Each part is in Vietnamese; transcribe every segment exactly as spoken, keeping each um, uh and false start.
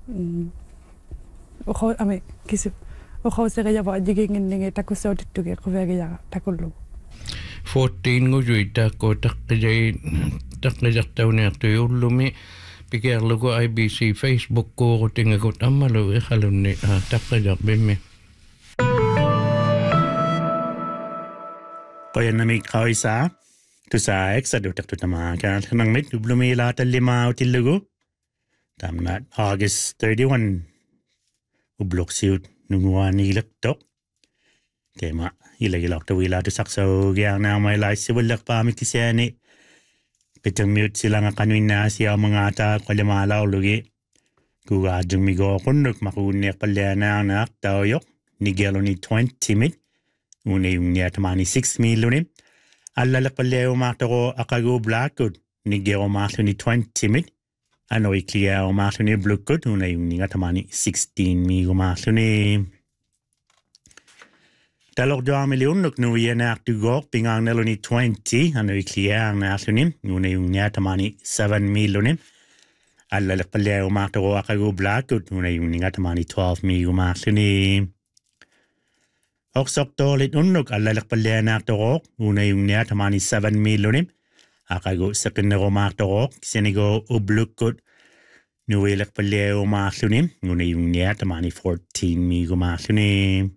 Oho ame kisu oho se ya ba jige ngin ta ko so tu ke ko vega ya ta ko lu fourteen ngu juita ko takkajai takkajaqtaune tuyullumi pikerlugu I B C Facebook ko tinga ko tammalu e khalunni takkajaq bimme Koyanami kaisa tu sa exadu tak tu tama kan nang mit dublumi la talima utilugu tamnat August thirty-one ublok siut nungwani lektok tema ila ila to ila tu sakso gyang na mai lai sibulak pa mitisani petang mute silang kanwina siya mga ta kwalima law lugi kuga jumigo kunuk makunek palyana nak tawyok nigelo ni twenty mit une yung niya tamani six milune alla la paleo matoro akago blackwood nigelo matlo ni twenty mit ano iklia o matlo ni bluekwood une yung niya tamani sixteen migo matlo ni talok do ameliun nuk nuya na aktugo pingang nelo ni twenty ano iklia ang matlo ni une yung niya tamani seven milune alla la paleo matoro akago blackwood une yung niya tamani twelve migo matlo ni Oksokto lit unuk alalak palyanak torok, una yung niya tamani seven milunim. Akago sa kinaroma torok, sinigo ublukot, nuwilak palyaw maklunim, una yung niya tamani fourteen migo maklunim.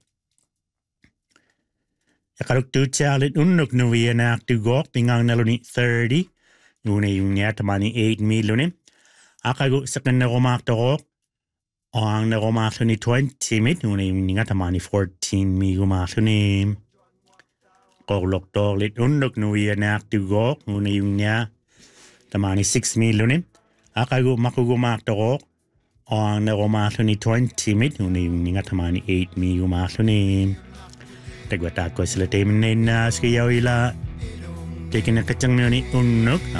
Akaruk tutsa lit unuk nuwiyanak tugok, pingang naluni thirty, una yung niya tamani eight milunim. Akago sa kinaroma torok, ang naromaslo ni twenty mit, una yung nga tamani fourteen mi gumaslo ni Korlok torlit unok nuya na aktugok, una yung nga tamani six milo ni Akago makugumak torok, ang naromaslo ni twenty mit, una yung nga tamani eight mi gumaslo ni Tagwatak ko sila tayo na ina skiyaw ila Taking na kachang mo ni unok,